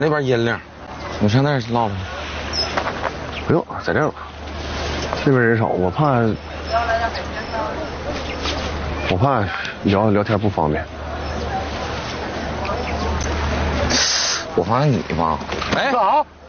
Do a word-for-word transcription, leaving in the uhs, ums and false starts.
那边阴凉，你上那儿唠吧。 不用，在这儿吧。这边人少，我怕我怕聊聊天不方便。 我发现你吧，哎， 干啥？